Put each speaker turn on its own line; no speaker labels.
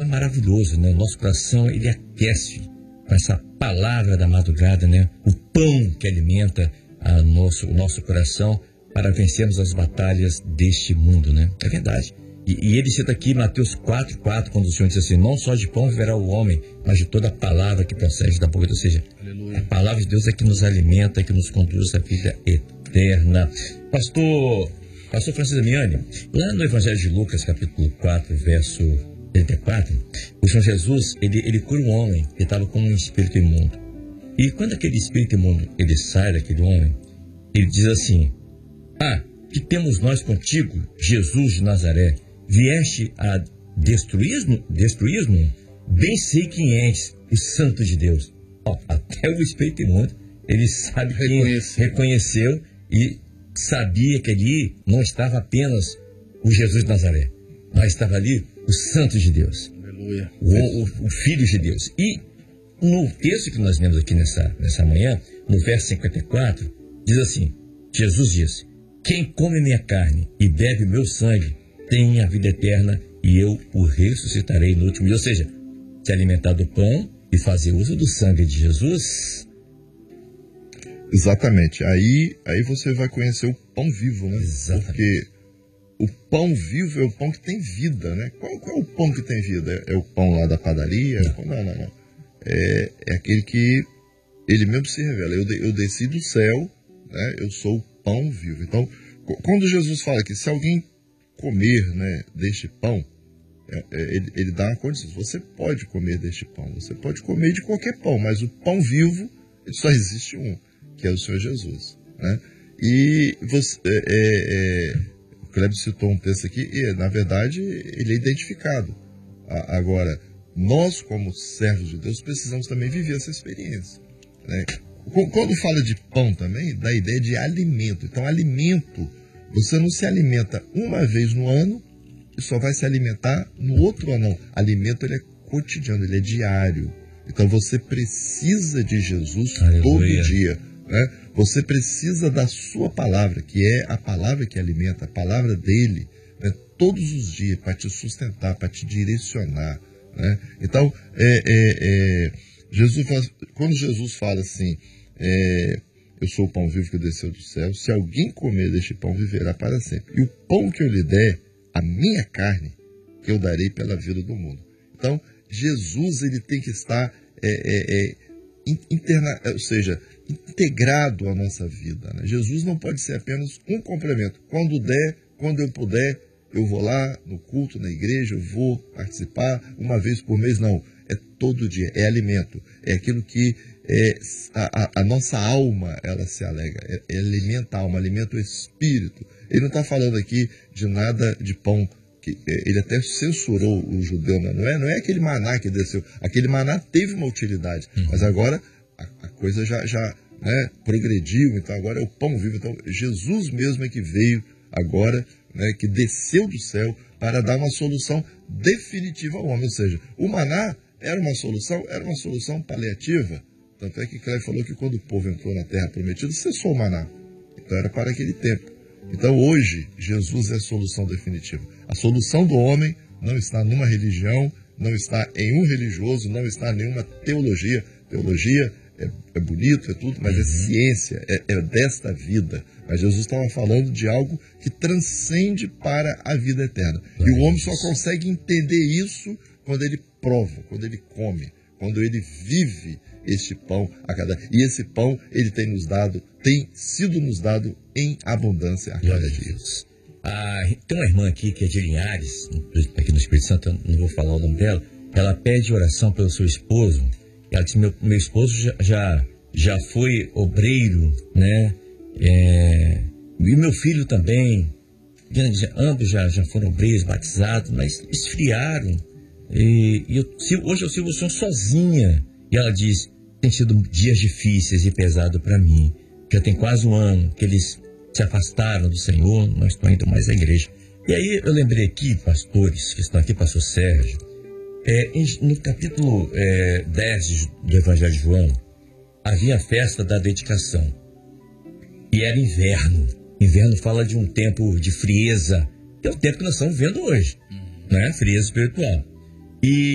maravilhoso, né? O nosso coração, ele aquece com essa palavra da madrugada, né? O pão que alimenta o nosso coração para vencermos as batalhas deste mundo, né? É verdade. E ele cita aqui Mateus 4:4, quando o Senhor diz assim: não só de pão viverá o homem, mas de toda a palavra que procede da boca de Deus. Ou seja, aleluia, a palavra de Deus é que nos alimenta, que nos conduz à vida eterna. Pastor Francisco Damiani, lá no Evangelho de Lucas, capítulo 4, verso 34, o Senhor Jesus, ele cura um homem que estava com um espírito imundo. E quando aquele espírito imundo, ele sai daquele homem, ele diz assim: que temos nós contigo, Jesus de Nazaré? Vieste a destruir-nos? Bem sei quem és, o Santo de Deus. Até o espírito imundo, ele sabe quem reconheceu e sabia que ali não estava apenas o Jesus de Nazaré, mas estava ali o Santo de Deus, aleluia, o Filho de Deus. E no texto que nós lemos aqui nessa manhã, no verso 54, diz assim: Jesus diz: quem come minha carne e bebe meu sangue tem a vida eterna, e eu o ressuscitarei no último dia. Ou seja, se alimentar do pão e fazer uso do sangue de Jesus.
Exatamente. Aí você vai conhecer o pão vivo, né?
Exatamente.
Porque o pão vivo é o pão que tem vida, né? Qual é o pão que tem vida? É o pão lá da padaria? Não. É aquele que ele mesmo se revela. Eu desci do céu, né? Eu sou o pão vivo. Então, quando Jesus fala que se alguém comer, né, deste pão, ele dá uma condição: você pode comer deste pão, você pode comer de qualquer pão, mas o pão vivo, só existe um, que é o Senhor Jesus, né? E o Kleber citou um texto aqui, e na verdade ele é identificado. Agora, nós como servos de Deus precisamos também viver essa experiência, né? Quando fala de pão também, dá a ideia de alimento. Então, alimento, você não se alimenta uma vez no ano e só vai se alimentar no outro ano. Não. Alimento, ele é cotidiano, ele é diário. Então, você precisa de Jesus, aleluia, todo dia, né? Você precisa da sua palavra, que é a palavra que alimenta, a palavra dele, né? Todos os dias, para te sustentar, para te direcionar, né? Então, quando Jesus fala assim: eu sou o pão vivo que desceu do céu, se alguém comer deste pão viverá para sempre, e o pão que eu lhe der, a minha carne, que eu darei pela vida do mundo. Então, Jesus, ele tem que estar integrado à nossa vida, né? Jesus não pode ser apenas um complemento. Quando eu puder, eu vou lá no culto, na igreja, eu vou participar uma vez por mês. Não, é todo dia, é alimento, é aquilo que a nossa alma, ela se alegra, alimenta a alma, alimenta o espírito. Ele não está falando aqui de nada de pão, que ele até censurou o judeu, não é aquele maná que desceu, aquele maná teve uma utilidade, mas agora a coisa já né, progrediu, então agora é o pão vivo. Então Jesus mesmo é que veio agora, né, que desceu do céu para dar uma solução definitiva ao homem. Ou seja, o maná era uma solução paliativa. Tanto é que Cléber falou que quando o povo entrou na terra prometida, cessou o maná. Então era para aquele tempo. Então hoje, Jesus é a solução definitiva. A solução do homem não está numa religião, não está em um religioso, não está em nenhuma teologia. Teologia é bonito, é tudo, mas é ciência, é desta vida. Mas Jesus estava falando de algo que transcende para a vida eterna. E o homem só consegue entender isso quando ele prova, quando ele come, quando ele vive este pão a cada... E esse pão, ele tem sido nos dado em abundância a cada dia.
Tem uma irmã aqui que é de Linhares, aqui no Espírito Santo, eu não vou falar o nome dela. Ela pede oração pelo seu esposo. Ela disse: meu esposo já foi obreiro, né? E meu filho também. Ambos já foram obreiros, batizados, mas esfriaram. Hoje eu sirvo o Senhor sozinha. E ela diz: tem sido dias difíceis e pesados para mim. Já tem quase um ano que eles se afastaram do Senhor, não estão indo mais à igreja. E aí eu lembrei aqui, pastores que estão aqui, pastor Sérgio, no capítulo 10 do Evangelho de João, havia a festa da dedicação. E era inverno. Inverno fala de um tempo de frieza, que é o tempo que nós estamos vivendo hoje, né? Frieza espiritual. E